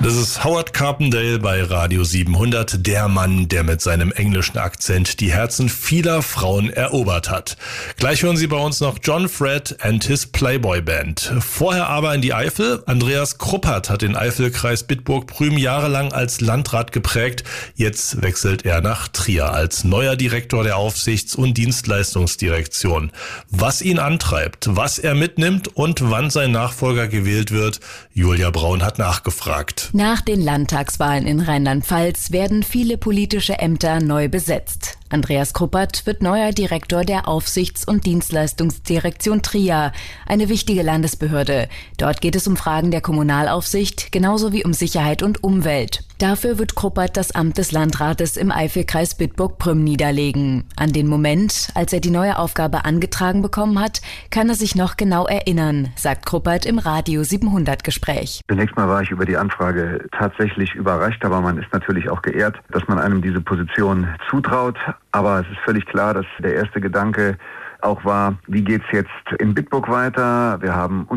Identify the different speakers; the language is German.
Speaker 1: Das ist Howard Carpendale bei Radio 700, der Mann, der mit seinem englischen Akzent die Herzen vieler Frauen erobert hat. Gleich hören Sie bei uns noch John Fred and his Playboy Band. Vorher aber in die Eifel. Andreas Kruppert hat den Eifelkreis Bitburg-Prüm jahrelang als Landrat geprägt. Jetzt wechselt er nach Trier als neuer Direktor der Aufsichts- und Dienstleistungsdirektion. Was ihn antreibt, was er mitnimmt und wann sein Nachfolger gewählt wird, Julia Braun hat nachgefragt.
Speaker 2: Nach den Landtagswahlen in Rheinland-Pfalz werden viele politische Ämter neu besetzt. Andreas Kruppert wird neuer Direktor der Aufsichts- und Dienstleistungsdirektion Trier, eine wichtige Landesbehörde. Dort geht es um Fragen der Kommunalaufsicht, genauso wie um Sicherheit und Umwelt. Dafür wird Kruppert das Amt des Landrates im Eifelkreis Bitburg-Prüm niederlegen. An den Moment, als er die neue Aufgabe angetragen bekommen hat, kann er sich noch genau erinnern, sagt Kruppert im Radio 700 Gespräch.
Speaker 3: Zunächst mal war ich über die Anfrage tatsächlich überrascht, aber man ist natürlich auch geehrt, dass man einem diese Position zutraut. Aber es ist völlig klar, dass der erste Gedanke auch war, wie geht's jetzt in Bitburg weiter? Wir haben